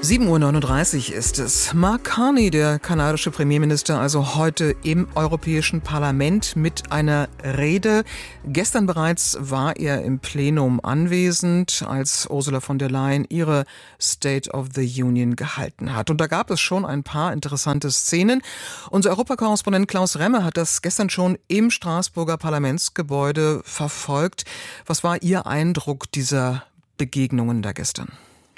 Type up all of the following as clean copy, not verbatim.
7:39 Uhr ist es. Mark Carney, der kanadische Premierminister, also heute im Europäischen Parlament mit einer Rede. Gestern bereits war er im Plenum anwesend, als Ursula von der Leyen ihre State of the Union gehalten hat. Und da gab es schon ein paar interessante Szenen. Unser Europakorrespondent Klaus Remme hat das gestern schon im Straßburger Parlamentsgebäude verfolgt. Was war Ihr Eindruck dieser Begegnungen da gestern?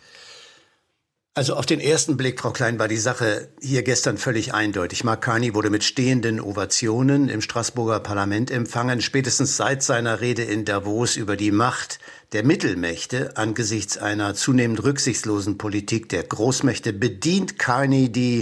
Also auf den ersten Blick, Frau Klein, war die Sache hier gestern völlig eindeutig. Mark Carney wurde mit stehenden Ovationen im Straßburger Parlament empfangen, spätestens seit seiner Rede in Davos über die Macht der Mittelmächte angesichts einer zunehmend rücksichtslosen Politik der Großmächte bedient Carney die,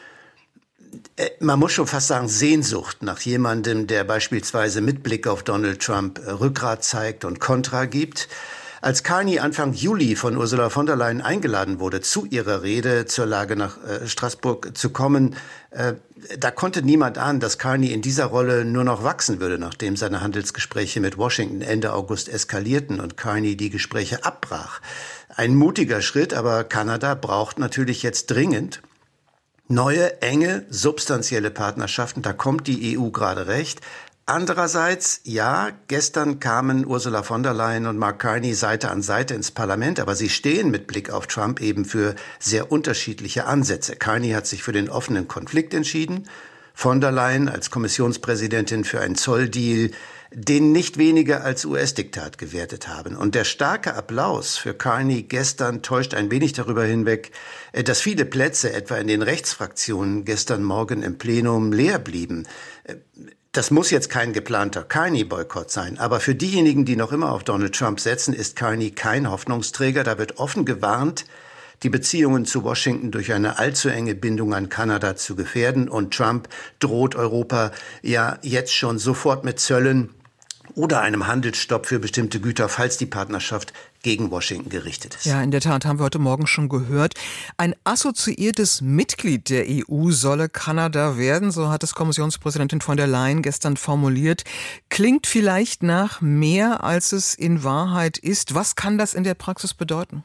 man muss schon fast sagen, Sehnsucht nach jemandem, der beispielsweise mit Blick auf Donald Trump Rückgrat zeigt und Kontra gibt. Als Carney Anfang Juli von Ursula von der Leyen eingeladen wurde, zu ihrer Rede zur Lage nach Straßburg zu kommen, da konnte niemand ahnen, dass Carney in dieser Rolle nur noch wachsen würde, nachdem seine Handelsgespräche mit Washington Ende August eskalierten und Carney die Gespräche abbrach. Ein mutiger Schritt, aber Kanada braucht natürlich jetzt dringend neue, enge, substanzielle Partnerschaften. Da kommt die EU gerade recht. Andererseits, ja, gestern kamen Ursula von der Leyen und Mark Carney Seite an Seite ins Parlament, aber sie stehen mit Blick auf Trump eben für sehr unterschiedliche Ansätze. Carney hat sich für den offenen Konflikt entschieden, von der Leyen als Kommissionspräsidentin für einen Zolldeal, den nicht weniger als US-Diktat gewertet haben. Und der starke Applaus für Carney gestern täuscht ein wenig darüber hinweg, dass viele Plätze, etwa in den Rechtsfraktionen, gestern Morgen im Plenum leer blieben. Das muss jetzt kein geplanter Carney-Boykott sein, aber für diejenigen, die noch immer auf Donald Trump setzen, ist Carney kein Hoffnungsträger. Da wird offen gewarnt, die Beziehungen zu Washington durch eine allzu enge Bindung an Kanada zu gefährden. Und Trump droht Europa ja jetzt schon sofort mit Zöllen oder einem Handelsstopp für bestimmte Güter, falls die Partnerschaft gegen Washington gerichtet ist. Ja, in der Tat haben wir heute Morgen schon gehört. Ein assoziiertes Mitglied der EU solle Kanada werden, so hat es Kommissionspräsidentin von der Leyen gestern formuliert. Klingt vielleicht nach mehr, als es in Wahrheit ist. Was kann das in der Praxis bedeuten?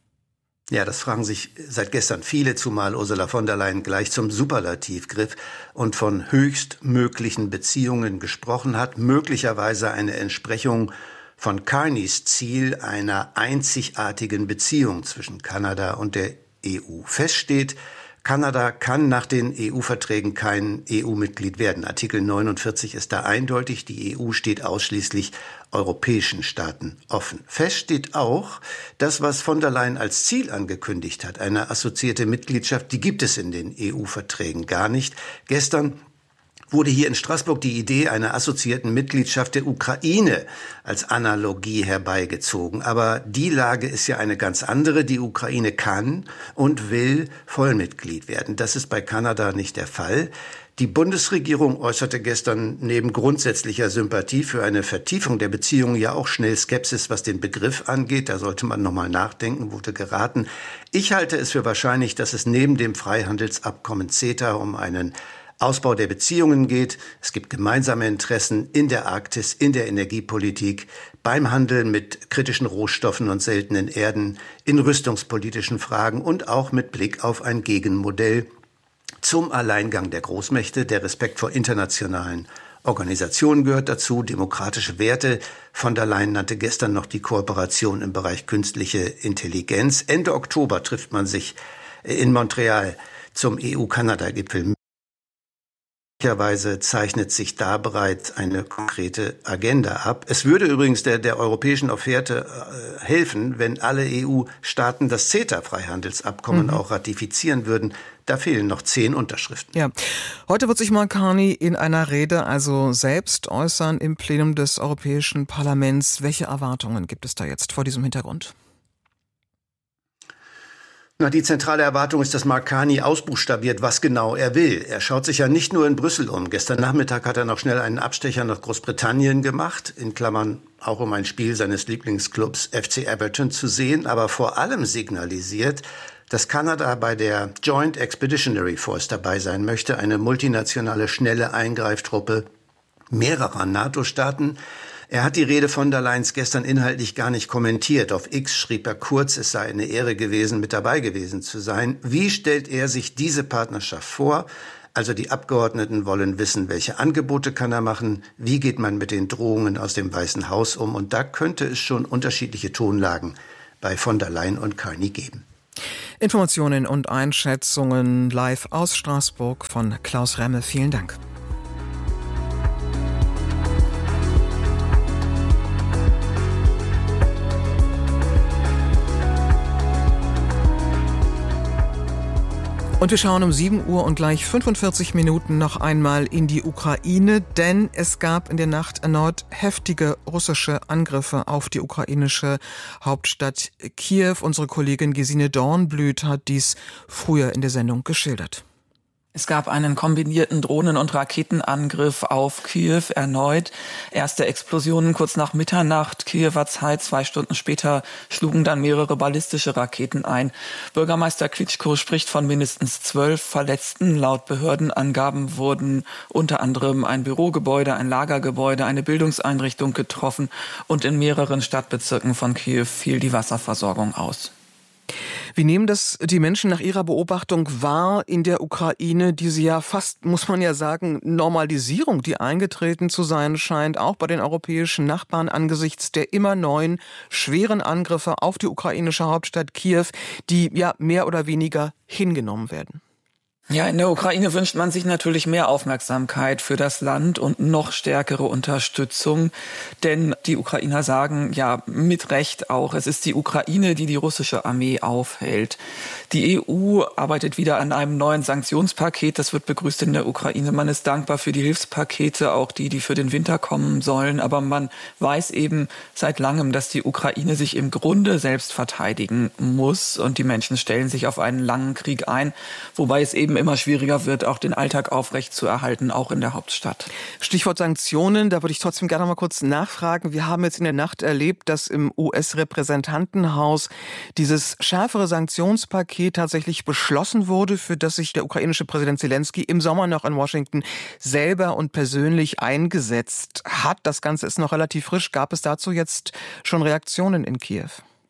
Ja, das fragen sich seit gestern viele, zumal Ursula von der Leyen gleich zum Superlativ griff und von höchstmöglichen Beziehungen gesprochen hat. Möglicherweise eine Entsprechung von Carneys Ziel einer einzigartigen Beziehung zwischen Kanada und der EU. Fest steht, Kanada kann nach den EU-Verträgen kein EU-Mitglied werden. Artikel 49 ist da eindeutig. Die EU steht ausschließlich europäischen Staaten offen. Fest steht auch, das, was von der Leyen als Ziel angekündigt hat, eine assoziierte Mitgliedschaft, die gibt es in den EU-Verträgen gar nicht. Gestern wurde hier in Straßburg die Idee einer assoziierten Mitgliedschaft der Ukraine als Analogie herbeigezogen. Aber die Lage ist ja eine ganz andere. Die Ukraine kann und will Vollmitglied werden. Das ist bei Kanada nicht der Fall. Die Bundesregierung äußerte gestern neben grundsätzlicher Sympathie für eine Vertiefung der Beziehungen ja auch schnell Skepsis, was den Begriff angeht. Da sollte man nochmal nachdenken, wurde geraten. Ich halte es für wahrscheinlich, dass es neben dem Freihandelsabkommen CETA um einen Ausbau der Beziehungen geht. Es gibt gemeinsame Interessen in der Arktis, in der Energiepolitik, beim Handel mit kritischen Rohstoffen und seltenen Erden, in rüstungspolitischen Fragen und auch mit Blick auf ein Gegenmodell zum Alleingang der Großmächte. Der Respekt vor internationalen Organisationen gehört dazu, demokratische Werte. Von der Leyen nannte gestern noch die Kooperation im Bereich künstliche Intelligenz. Ende Oktober trifft man sich in Montreal zum EU-Kanada-Gipfel. Möglicherweise zeichnet sich da bereits eine konkrete Agenda ab. Es würde übrigens der europäischen Offerte helfen, wenn alle EU-Staaten das CETA-Freihandelsabkommen auch ratifizieren würden. Da fehlen noch 10 Unterschriften. Ja, heute wird sich Mark Carney in einer Rede also selbst äußern im Plenum des Europäischen Parlaments. Welche Erwartungen gibt es da jetzt vor diesem Hintergrund? Na, die zentrale Erwartung ist, dass Mark Carney ausbuchstabiert, was genau er will. Er schaut sich ja nicht nur in Brüssel um. Gestern Nachmittag hat er noch schnell einen Abstecher nach Großbritannien gemacht, in Klammern auch um ein Spiel seines Lieblingsclubs FC Everton zu sehen, aber vor allem signalisiert, dass Kanada bei der Joint Expeditionary Force dabei sein möchte, eine multinationale schnelle Eingreiftruppe mehrerer NATO-Staaten. Er hat die Rede von der Leyens gestern inhaltlich gar nicht kommentiert. Auf X schrieb er kurz, es sei eine Ehre gewesen, mit dabei gewesen zu sein. Wie stellt er sich diese Partnerschaft vor? Also die Abgeordneten wollen wissen, welche Angebote kann er machen, wie geht man mit den Drohungen aus dem Weißen Haus um. Und da könnte es schon unterschiedliche Tonlagen bei von der Leyen und Carney geben. Informationen und Einschätzungen live aus Straßburg von Klaus Remme. Vielen Dank. Und wir schauen um 7 Uhr und gleich 45 Minuten noch einmal in die Ukraine, denn es gab in der Nacht erneut heftige russische Angriffe auf die ukrainische Hauptstadt Kiew. Unsere Kollegin Gesine Dornblüt hat dies früher in der Sendung geschildert. Es gab einen kombinierten Drohnen- und Raketenangriff auf Kiew erneut. Erste Explosionen kurz nach Mitternacht Kiewer Zeit. 2 Stunden später schlugen dann mehrere ballistische Raketen ein. Bürgermeister Klitschko spricht von mindestens 12 Verletzten. Laut Behördenangaben wurden unter anderem ein Bürogebäude, ein Lagergebäude, eine Bildungseinrichtung getroffen und in mehreren Stadtbezirken von Kiew fiel die Wasserversorgung aus. Wie nehmen das die Menschen nach ihrer Beobachtung wahr in der Ukraine, diese ja fast, muss man ja sagen, Normalisierung, die eingetreten zu sein scheint, auch bei den europäischen Nachbarn angesichts der immer neuen schweren Angriffe auf die ukrainische Hauptstadt Kiew, die ja mehr oder weniger hingenommen werden? Ja, in der Ukraine wünscht man sich natürlich mehr Aufmerksamkeit für das Land und noch stärkere Unterstützung. Denn die Ukrainer sagen ja mit Recht auch, es ist die Ukraine, die die russische Armee aufhält. Die EU arbeitet wieder an einem neuen Sanktionspaket. Das wird begrüßt in der Ukraine. Man ist dankbar für die Hilfspakete, auch die für den Winter kommen sollen. Aber man weiß eben seit langem, dass die Ukraine sich im Grunde selbst verteidigen muss. Und die Menschen stellen sich auf einen langen Krieg ein, wobei es eben immer schwieriger wird, auch den Alltag aufrechtzuerhalten, auch in der Hauptstadt. Stichwort Sanktionen, da würde ich trotzdem gerne noch mal kurz nachfragen. Wir haben jetzt in der Nacht erlebt, dass im US-Repräsentantenhaus dieses schärfere Sanktionspaket tatsächlich beschlossen wurde, für das sich der ukrainische Präsident Zelensky im Sommer noch in Washington selber und persönlich eingesetzt hat. Das Ganze ist noch relativ frisch. Gab es dazu jetzt schon Reaktionen in Kiew?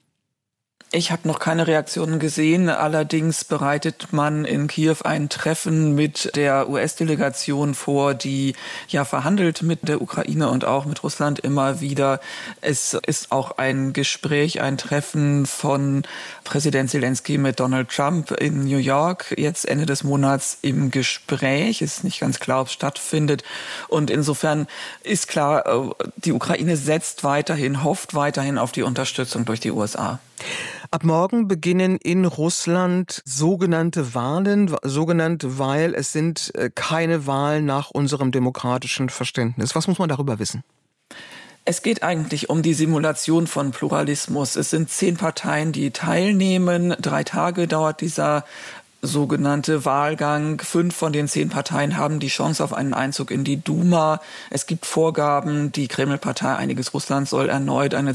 Ich habe noch keine Reaktionen gesehen. Allerdings bereitet man in Kiew ein Treffen mit der US-Delegation vor, die ja verhandelt mit der Ukraine und auch mit Russland immer wieder. Es ist auch ein Gespräch, ein Treffen von Präsident Zelensky mit Donald Trump in New York jetzt Ende des Monats im Gespräch. Es ist nicht ganz klar, ob es stattfindet. Und insofern ist klar, die Ukraine hofft weiterhin auf die Unterstützung durch die USA. Ab morgen beginnen in Russland sogenannte Wahlen, weil es sind keine Wahlen nach unserem demokratischen Verständnis. Was muss man darüber wissen? Es geht eigentlich um die Simulation von Pluralismus. Es sind 10 Parteien, die teilnehmen. 3 Tage dauert dieser sogenannte Wahlgang. 5 von den 10 Parteien haben die Chance auf einen Einzug in die Duma. Es gibt Vorgaben. Die Kreml-Partei Einiges Russland soll erneut eine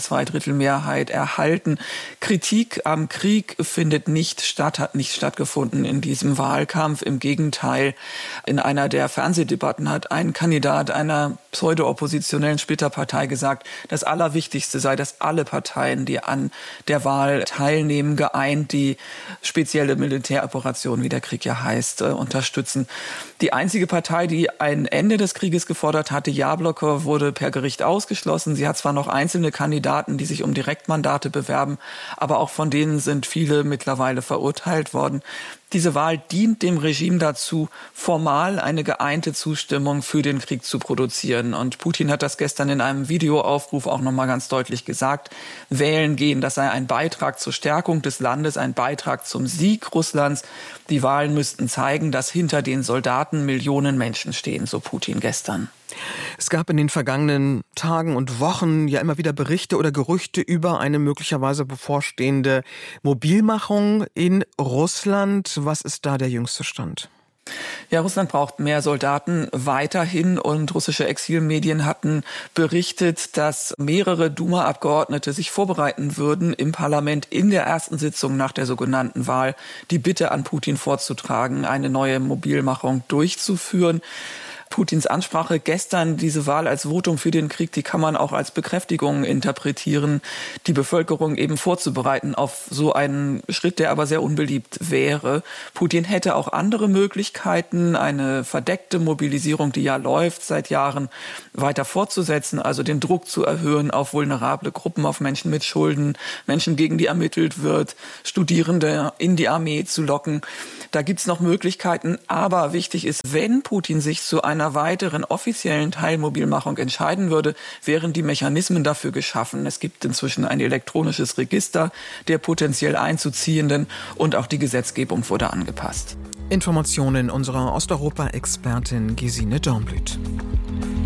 2/3 erhalten. Kritik am Krieg findet nicht statt, hat nicht stattgefunden in diesem Wahlkampf. Im Gegenteil, in einer der Fernsehdebatten hat ein Kandidat einer pseudo-oppositionellen Splitterpartei gesagt, das Allerwichtigste sei, dass alle Parteien, die an der Wahl teilnehmen, geeint die spezielle Militäroperation, wie der Krieg ja heißt, unterstützen. Die einzige Partei, die ein Ende des Krieges gefordert hatte, Jabloko, wurde per Gericht ausgeschlossen. Sie hat zwar noch einzelne Kandidaten, die sich um Direktmandate bewerben, aber auch von denen sind viele mittlerweile verurteilt worden. Diese Wahl dient dem Regime dazu, formal eine geeinte Zustimmung für den Krieg zu produzieren. Und Putin hat das gestern in einem Videoaufruf auch nochmal ganz deutlich gesagt. Wählen gehen, das sei ein Beitrag zur Stärkung des Landes, ein Beitrag zum Sieg Russlands. Die Wahlen müssten zeigen, dass hinter den Soldaten Millionen Menschen stehen, so Putin gestern. Es gab in den vergangenen Tagen und Wochen ja immer wieder Berichte oder Gerüchte über eine möglicherweise bevorstehende Mobilmachung in Russland. Was ist da der jüngste Stand? Ja, Russland braucht mehr Soldaten weiterhin und russische Exilmedien hatten berichtet, dass mehrere Duma-Abgeordnete sich vorbereiten würden, im Parlament in der ersten Sitzung nach der sogenannten Wahl die Bitte an Putin vorzutragen, eine neue Mobilmachung durchzuführen. Putins Ansprache gestern, diese Wahl als Votum für den Krieg, die kann man auch als Bekräftigung interpretieren, die Bevölkerung eben vorzubereiten auf so einen Schritt, der aber sehr unbeliebt wäre. Putin hätte auch andere Möglichkeiten, eine verdeckte Mobilisierung, die ja läuft seit Jahren, weiter fortzusetzen, also den Druck zu erhöhen auf vulnerable Gruppen, auf Menschen mit Schulden, Menschen, gegen die ermittelt wird, Studierende in die Armee zu locken. Da gibt's noch Möglichkeiten, aber wichtig ist, wenn Putin sich zu einer weiteren offiziellen Teilmobilmachung entscheiden würde, wären die Mechanismen dafür geschaffen. Es gibt inzwischen ein elektronisches Register der potenziell Einzuziehenden und auch die Gesetzgebung wurde angepasst. Informationen unserer Osteuropa-Expertin Gesine Dornblüt.